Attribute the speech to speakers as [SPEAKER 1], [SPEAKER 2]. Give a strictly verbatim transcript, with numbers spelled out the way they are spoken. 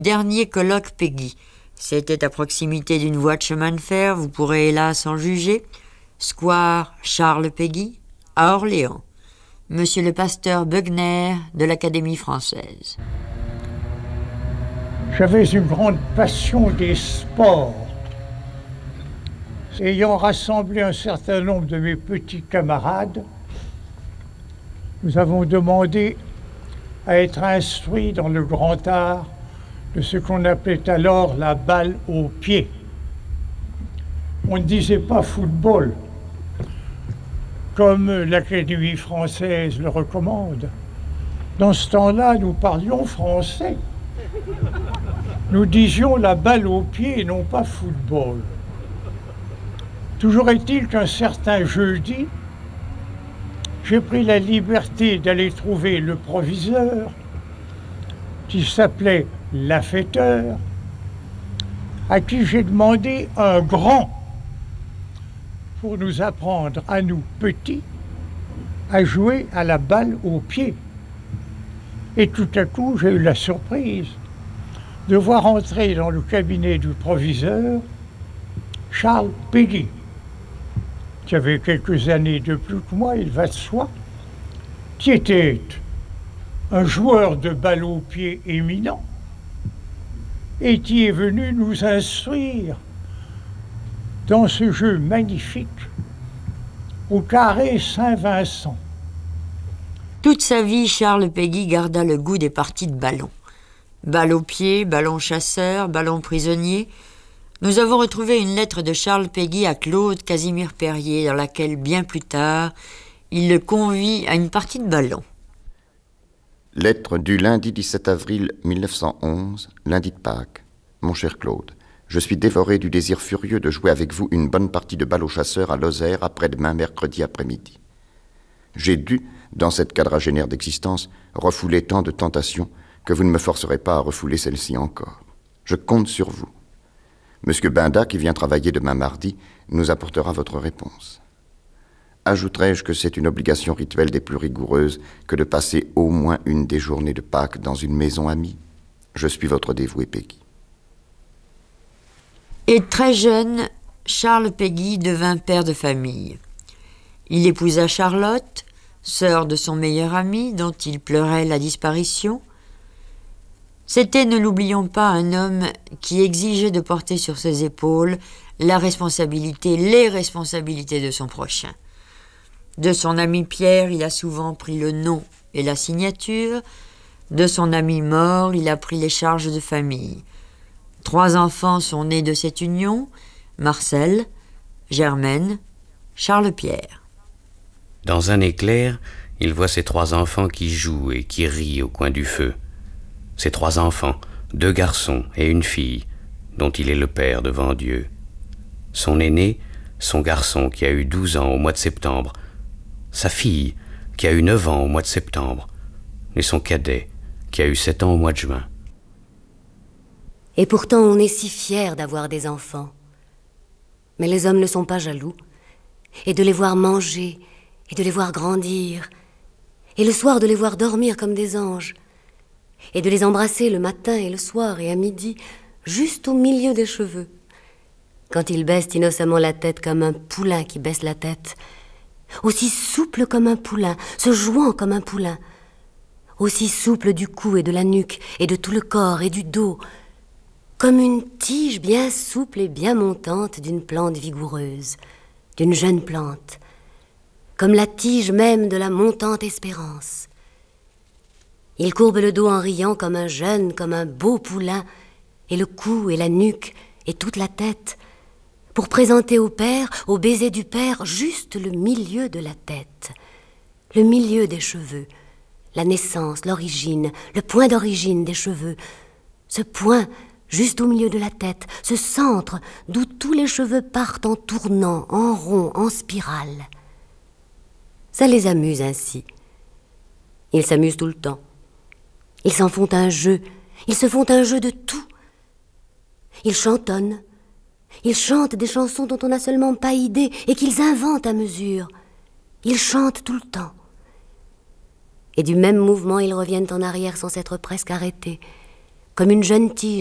[SPEAKER 1] Dernier colloque Peggy. C'était à proximité d'une voie de chemin de fer, vous pourrez hélas en juger. Square Charles Peggy, à Orléans. Monsieur le pasteur Bugner de l'Académie française.
[SPEAKER 2] J'avais une grande passion des sports. Ayant rassemblé un certain nombre de mes petits camarades, nous avons demandé à être instruits dans le grand art de ce qu'on appelait alors la balle au pied. On ne disait pas football, comme l'Académie française le recommande. Dans ce temps-là, nous parlions français. Nous disions la balle au pied et non pas football. Toujours est-il qu'un certain jeudi, j'ai pris la liberté d'aller trouver le proviseur, qui s'appelait Lafetteur, à qui j'ai demandé un grand pour nous apprendre à nous petits à jouer à la balle au pied. Et tout à coup, j'ai eu la surprise de voir entrer dans le cabinet du proviseur Charles Peggy, qui avait quelques années de plus que moi, il va de soi, qui était un joueur de balle au pied éminent et qui est venu nous instruire dans ce jeu magnifique au carré Saint-Vincent.
[SPEAKER 1] Toute sa vie, Charles Peggy garda le goût des parties de ballon. Balle au pied, ballon chasseur, ballon prisonnier. Nous avons retrouvé une lettre de Charles Peggy à Claude Casimir Perrier, dans laquelle, bien plus tard, il le convie à une partie de ballon.
[SPEAKER 3] Lettre du lundi dix-sept avril mille neuf cent onze, lundi de Pâques. Mon cher Claude, je suis dévoré du désir furieux de jouer avec vous une bonne partie de balle au chasseur à Lozère après-demain mercredi après-midi. J'ai dû, dans cette quadragénaire d'existence, refouler tant de tentations que vous ne me forcerez pas à refouler celle-ci encore. Je compte sur vous. Monsieur Binda, qui vient travailler demain mardi, nous apportera votre réponse. Ajouterai-je que c'est une obligation rituelle des plus rigoureuses que de passer au moins une des journées de Pâques dans une maison amie. Je suis votre dévoué Peggy.
[SPEAKER 1] Et très jeune, Charles Peggy devint père de famille. Il épousa Charlotte, sœur de son meilleur ami, dont il pleurait la disparition. C'était, ne l'oublions pas, un homme qui exigeait de porter sur ses épaules la responsabilité, les responsabilités de son prochain. De son ami Pierre, il a souvent pris le nom et la signature. De son ami mort, il a pris les charges de famille. Trois enfants sont nés de cette union, Marcel, Germaine, Charles-Pierre.
[SPEAKER 4] Dans un éclair, il voit ses trois enfants qui jouent et qui rient au coin du feu. Ses trois enfants, deux garçons et une fille, dont il est le père devant Dieu. Son aîné, son garçon qui a eu douze ans au mois de septembre, sa fille qui a eu neuf ans au mois de septembre, et son cadet qui a eu sept ans au mois de juin.
[SPEAKER 5] Et pourtant on est si fiers d'avoir des enfants. Mais les hommes ne sont pas jaloux, et de les voir manger, et de les voir grandir, et le soir de les voir dormir comme des anges, et de les embrasser le matin et le soir et à midi, juste au milieu des cheveux, quand ils baissent innocemment la tête comme un poulain qui baisse la tête, aussi souple comme un poulain, se jouant comme un poulain, aussi souple du cou et de la nuque et de tout le corps et du dos, comme une tige bien souple et bien montante d'une plante vigoureuse, d'une jeune plante, comme la tige même de la montante espérance. Il courbe le dos en riant comme un jeune, comme un beau poulain, et le cou et la nuque et toute la tête, pour présenter au père, au baiser du père, juste le milieu de la tête, le milieu des cheveux, la naissance, l'origine, le point d'origine des cheveux, ce point juste au milieu de la tête, ce centre d'où tous les cheveux partent en tournant, en rond, en spirale. Ça les amuse ainsi. Ils s'amusent tout le temps. Ils s'en font un jeu, ils se font un jeu de tout. Ils chantonnent. Ils chantent des chansons dont on n'a seulement pas idée et qu'ils inventent à mesure. Ils chantent tout le temps. Et du même mouvement, ils reviennent en arrière sans s'être presque arrêtés, comme une jeune tige